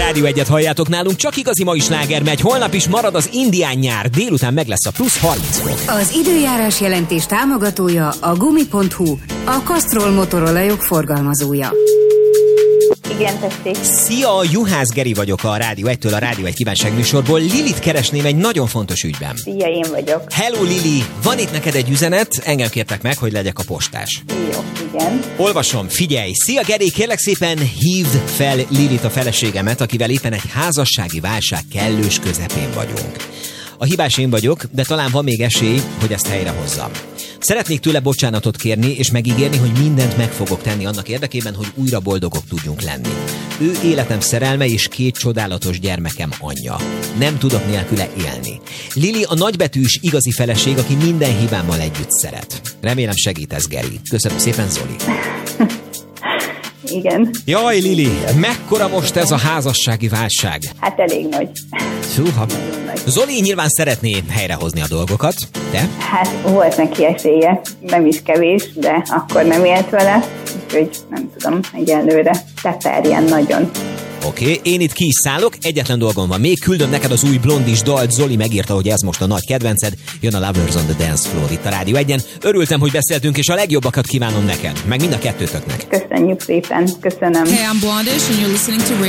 Rádió 1-et halljátok nálunk, csak igazi mai sláger megy, holnap is marad az indián nyár, délután meg lesz a plusz 30 fok. Az időjárás jelentés támogatója a Gumi.hu, a Castrol motorolajok forgalmazója. Igen, tessék. Szia, Juhász Geri vagyok a Rádió 1-től, a Rádió 1 kívánságműsorból. Lilit keresném egy nagyon fontos ügyben. Szia, én vagyok. Hello Lili, van itt neked egy üzenet, engem kértek meg, hogy legyek a postás. Jó, igen. Olvasom, figyelj! Szia Geri, kérlek szépen hívd fel Lilit, a feleségemet, akivel éppen egy házassági válság kellős közepén vagyunk. A hibás én vagyok, de talán van még esély, hogy ezt helyrehozzam. Szeretnék tőle bocsánatot kérni, és megígérni, hogy mindent meg fogok tenni annak érdekében, hogy újra boldogok tudjunk lenni. Ő életem szerelme és 2 csodálatos gyermekem anyja. Nem tudok nélküle élni. Lili a nagybetűs igazi feleség, aki minden hibámmal együtt szeret. Remélem segítesz, Geri. Köszönöm szépen, Zoli. Igen. Jaj, Lili, mekkora most ez a házassági válság? Hát elég nagy. Húha. Zoli nyilván szeretné helyrehozni a dolgokat, de? Hát volt neki esélye, nem is kevés, de akkor nem élt vele, úgyhogy nem tudom, egyelőre teperjen nagyon. Oké, én itt ki is szállok, egyetlen dolgom van még, küldöm neked az új Blondis dalt, Zoli megírta, hogy ez most a nagy kedvenced, jön a Lovers on the Dance Floor itt a Rádió 1-en. Örültem, hogy beszéltünk, és a legjobbakat kívánom neked, meg mind a kettőtöknek. Köszönjük szépen, köszönöm. Hey, I'm Blondish and you're listening to